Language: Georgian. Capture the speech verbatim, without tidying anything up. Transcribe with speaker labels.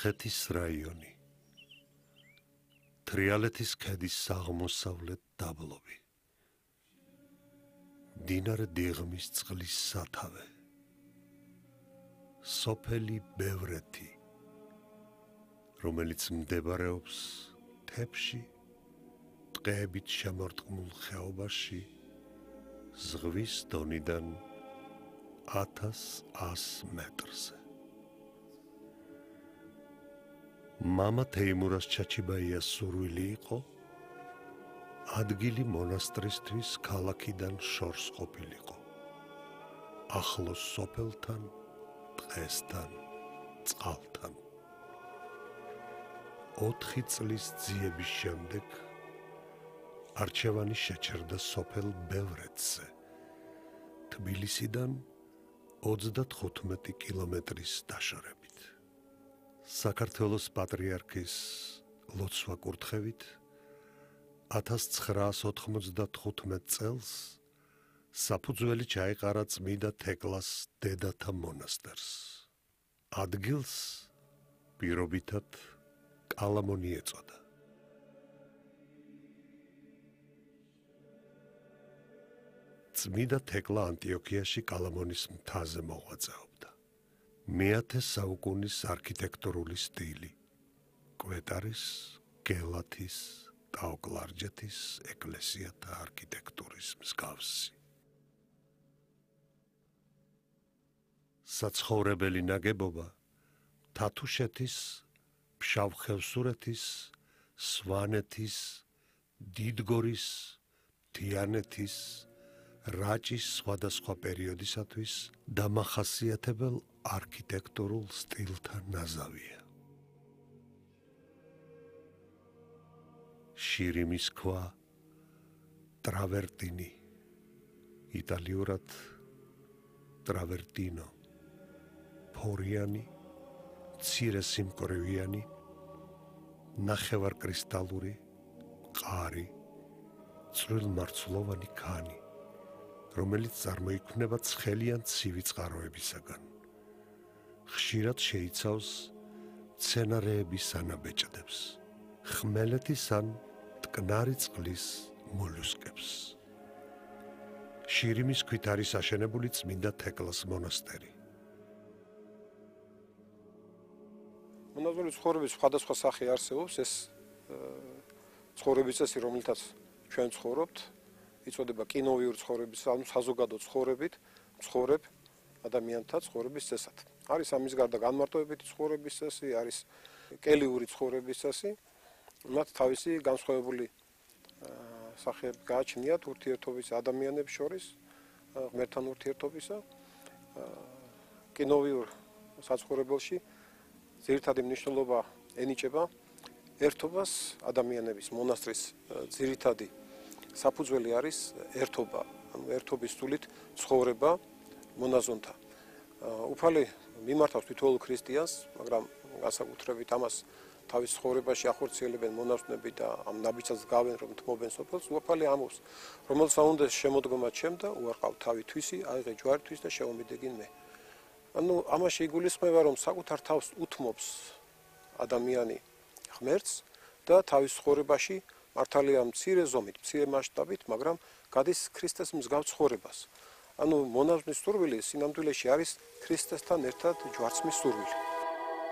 Speaker 1: კახეთის რაიონი, თრიალეთის ქედის აღმოსავლეთ დაბლობი, მდინარე დიღმის წყლის სათავე, სოფელი ბევრეთი, რომელიც მდებარეობს მთებში, ტყეებით შემორტყმულ ხეობაში, ზღვის დონიდან ათას ას მეტრზე. მამა თეიმურას ჩაჩიბაიას სურვილი იყო, ადგილი მონასტრისთვის ქალაქიდან შორს ყოფილიყო, ახლოს სოფელთან, ტყესთან, წყალთან. ოთხი წლის ძიების შემდეგ არჩევანი შეჩერდა სოფელ ბევრეთზე, თბილისიდან ოცდათხუთმეტი კილომეტრის დაშორებით. საქართველოს პატრიარქის ლოცვა კურთხევით ათას ცხრაას ოთხმოცდათხუთმეტ წელს საფუძველი ჩაეყარა წმიდა თეკლას დედათა მონასტერს. ადგილს პირობითად კალამონი ეწოდა. წმიდა თეკლა ანტიოქიაში კალამონის მთაზე მოღვაწეობდა. მეათე საუკუნის არქიტექტურული სტილი, კვეტარის, გელათის, ტაოკლარჯეთის ეკლესიათა არქიტექტურის მსგავსი. საცხოვრებელი ნაგებობა თათუშეთის, ფშავ-ხევსურეთის, სვანეთის, დიდგორის, თიანეთის, რაჭის სხვადასხვა პერიოდისათვის დამახასიათებელ არქიტექტურულ სტილთან ნაზავია. შირიმის ქვა, ტრავერტინი, იტალიურად ტრავერტინო, ფორიანი, მცირე სიმკვრივიანი, ნახევარკრისტალური, მყარი, წვრილმარცვლოვანი ქანი, რომელიც წარმოიქმნება ცხელი ან ცივი წყაროებისაგან. ხშირად შეიცავს მცენარეების ანაბეჭდებს, ხმელეთის ან მტკნარი წყლის მოლუსკებს. შირიმის ქვით არის აშენებული წმინდა თეკლას მონასტერი.
Speaker 2: მონაზვნური ცხოვრების სხვადასხვა სახე არსებობს, ეს ცხოვრების წესი, რომელთაც ჩვენ ცხოვრობთ, იწოდება კინოვიური ცხოვრების, ანუ საზოგადო ცხოვრებით, ცხოვრებ ადამიანთა ცხოვრების წესად. არის ამის გარდა განმარტოებითი ცხოვრების წესი, არის კელიური ცხოვრების წესი, მათ თავისი განსხვავებული სახეები გააჩნიათ ურთიერთობის ადამიანებს შორის, ღმერთთან ურთიერთობისა. კინოვიურ საცხოვრებელში ძირითადი მნიშვნელობა ენიჭება ერთობას ადამიანების, მონასტრის ძირითადი საფუძველი არის ერთობა, ანუ ერთობის სულით ცხოვრება მონაზონთან. უფალი მიმართავს თითოეულ ქრისტიანს, მაგრამ განსაკუთრებით ამას თავის ცხოვრებაში ახორციელებენ მონაზვნები და ამ ნაბიჯს გავენ რომ თმობენ სოფელს, უფალი ამბობს, რომელსაც უნდა შემოდგომა ჩემ და უარყავ თავი თვისი, აიღე ჯვართვის და შემომიდეგინ მე. ანუ ამაში იგულისხმება, რომ საკუთარ თავს უთმობს ადამიანი ღმერთს და თავის ცხოვრებაში მართალია მცირე ზომით, მცირე მასშტაბით, მაგრამ გადის ქრისტეს მსგავს ცხოვრებას. ანუ მონაზვნის სურვილი სინამდვილეში არის ქრისტესთან ერთად ჯვარცმის სურვილი.